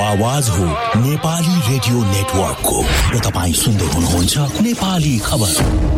आवाज हो नेपाली रेडियो नेटवर्कको र तपाईं सुन्दै हुनुहुन्छ नेपाली खबर।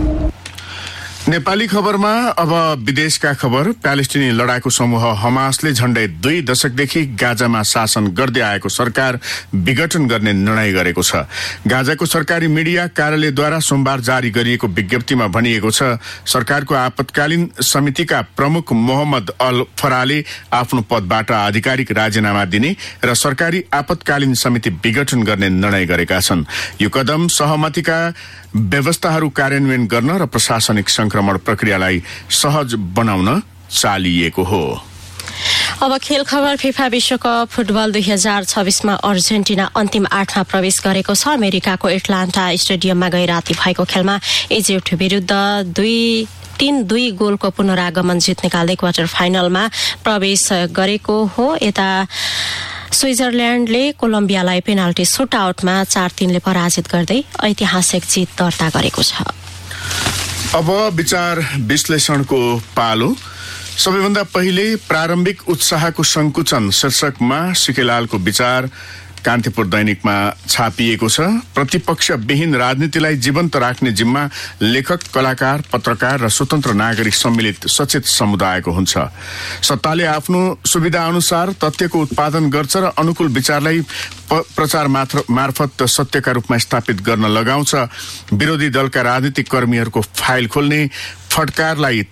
नेपाली खबरमा अब विदेशका खबर। प्यालेस्टिनी लडाकु समूह हमासले झण्डै 2 दशकदेखि गाजामा शासन गर्दै आएको सरकार विघटन गर्ने निर्णय गरेको छ। गाजाको सरकारी मिडिया कार्यालयद्वारा सोमबार जारी गरिएको विज्ञप्तिमा भनिएको छ, सरकारको आपतकालीन समितिका प्रमुख मोहम्मद अल फराले आफ्नो पदबाट आधिकारिक राजीनामा दिने र सरकारी आपतकालीन समिति विघटन गर्ने निर्णय गरेका छन्। यो कदम सहमतिका व्यवस्थाहरू कार्यान्वयन गर्न र प्रशासनिक संक्रमण प्रक्रियालाई सहज बनाउन चालिएको हो। अब खेल खबर। फिफा विश्वकप फुटबल 2026 मा अर्जेन्टिना अन्तिम 8 मा प्रवेश गरेको छ। अमेरिकाको एटलान्टा स्टेडियममा गै राति भएको खेलमा इजिप्ट विरुद्ध 3-2 गोलको पुनरागमन जित निकाल्दै क्वार्टर फाइनलमा प्रवेश गरेको हो। यता स्विजरल्याण्डले कोलम्बियालाई पेनाल्टी सुटआउटमा 4-3 ले पराजित गर्दै ऐतिहासिक जित दर्ता गरेको छ। अब विचार विश्लेषणको पालो। सबैभन्दा पहिले प्रारम्भिक उत्साहको संकुचन शीर्षकमा सिकेलालको विचार कान्तिपुर दैनिकमा छापिएको छ। प्रतिपक्ष विहीन राजनीतिलाई जीवन्त राख्ने जिम्मा लेखक, कलाकार, पत्रकार र स्वतन्त्र नागरिक सम्मिलित सचेत समुदायको हुन्छ। सत्ताले आफ्नो सुविधा अनुसार तथ्यको उत्पादन गर्छ र अनुकूल विचारलाई प्रचार मार्फत सत्यका रूपमा स्थापित गर्न लगाउँछ। विरोधी दलका राजनीतिक कर्मीहरूको फाइल खोल्ने फटकारलाई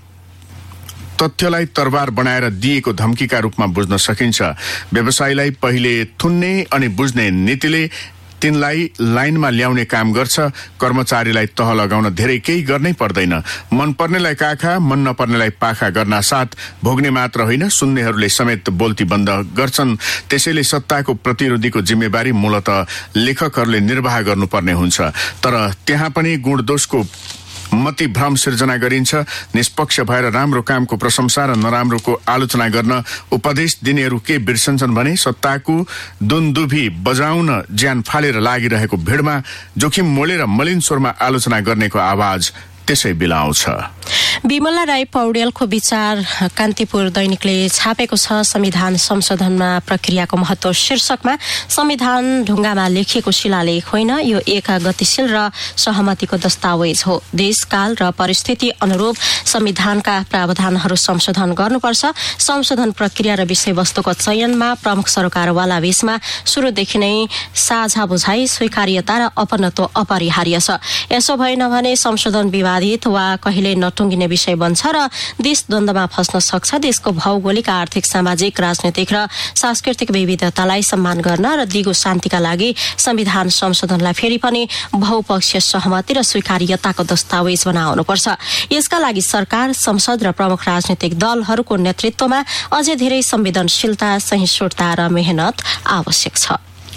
तथ्यलाई तरबार बनाएर दिएको धम्कीका रूपमा बुझ्न सकिन्छ। व्यवसायीलाई पहिले थुन्ने अनि बुझ्ने नीतिले तिनलाई लाइनमा ल्याउने काम गर्छ। कर्मचारीलाई तह लगाउन धेरै केही गर्नै पर्दैन। मन पर्नेलाई काखा, मन नपर्नेलाई पाखा गर्न साथ भोग्ने मात्र होइन, सुन्नेहरूले समेत बोल्ती बन्द गर्छन्। त्यसैले सत्ताको प्रतिरोधीको जिम्मेवारी मूलतः लेखकहरूले निर्वाह गर्नुपर्ने हुन्छ। तर त्यहाँ पनि गुणदोषको मति भ्रम सिर्जना गरिन्छ। निष्पक्ष भएर राम्रो कामको प्रशंसा र नराम्रोको आलोचना गर्न उपदेश दिनेहरू के बिर्सन्छन् भने सत्ताको दुन्दुभी बजाउन ज्यान फालेर लागिरहेको भिडमा जोखिम मोलेर मलिन स्वरमा आलोचना गर्नेको आवाज त्यसै बिलाउँछ। विमला राई पौडेलको विचार कान्तिपुर दैनिकले छापेको छ। संविधान संशोधनमा प्रक्रियाको महत्व शीर्षकमा संविधान ढुङ्गामा लेखिएको शिलालेख होइन, यो एक गतिशील र सहमतिको दस्तावेज हो। देशकाल र परिस्थिति अनुरूप संविधानका प्रावधानहरू संशोधन गर्नुपर्छ। संशोधन प्रक्रिया र विषयवस्तुको चयनमा प्रमुख सरकारवाला बीचमा सुरुदेखि नै साझा बुझाइ, स्वीकार्यता र अपनत्व अपरिहार्य छ। यसो भएन भने संशोधन विवादित वा कहिले नटुङ्गिने विषय बन्छ र देश द्वन्द्वमा फस्न सक्छ। देशको भौगोलिक, आर्थिक, सामाजिक, राजनैतिक र सांस्कृतिक विविधतालाई सम्मान गर्न र दिगो शान्तिका लागि संविधान संशोधनलाई फेरि पनि बहुपक्षीय सहमति र स्वीकार्यताको दस्तावेज बनाउनुपर्छ। यसका लागि सरकार, संसद र प्रमुख राजनैतिक दलहरूको नेतृत्वमा अझै धेरै संवेदनशीलता, सहिष्णुता र मेहनत आवश्यक छ।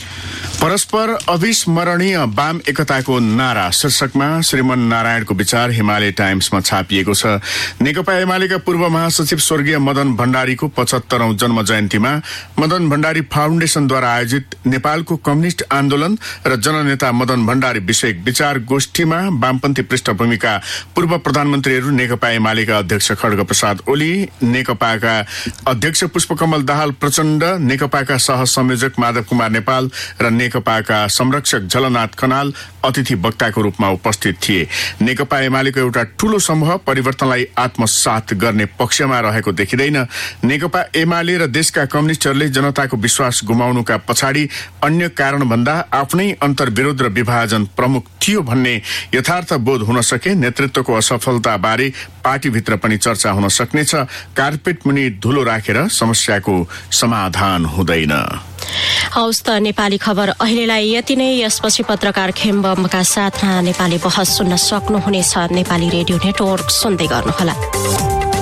परस्पर अविस्मरणीय वाम एकताको नारा शीर्षकमा श्रीमन नारायणको विचार हिमालय टाइम्समा छापिएको छ। नेकपा एमालेका पूर्व महासचिव स्वर्गीय मदन भण्डारीको 75औं जन्म जयन्तीमा मदन भण्डारी फाउन्डेशनद्वारा आयोजित नेपालको कम्युनिस्ट आन्दोलन र जननेता मदन भण्डारी विषयक विचार गोष्ठीमा वामपन्थी पृष्ठभूमिका पूर्व प्रधानमन्त्रीहरू नेकपा एमालेका अध्यक्ष खड्गप्रसाद ओली, नेकपाका अध्यक्ष पुष्पकमल दाहाल प्रचण्ड, नेकपाका सहसंयोजक माधव कुमार नेपाल र नेकपाका संरक्षक झलनाथ खनाल अतिथि वक्ताको रूपमा उपस्थित थिए। नेकपा एमालेको एउटा ठूलो समूह परिवर्तनलाई आत्मसात गर्ने पक्षमा रहेको देखिँदैन। नेकपा एमाले र देशका कम्युनिस्टहरूले जनताको विश्वास गुमाउनुका पछाडि अन्य कारणभन्दा आफ्नै अन्तर्विरोध र विभाजन प्रमुख थियो भन्ने यथार्थ बोध हुन सके नेतृत्वको असफलता बारे पार्टीभित्र पनि चर्चा हुन सक्नेछ। कार्पेट मुनि धुलो राखेर समस्याको समाधान हुँदैन। हौस् त नेपाली खबर अहिलेलाई यति नै। यसपछि पत्रकार खेम्बमका साथ नेपाली बहस सुन्न सक्नुहुनेछ। नेपाली रेडियो नेटवर्क सुन्दै गर्नुहोला।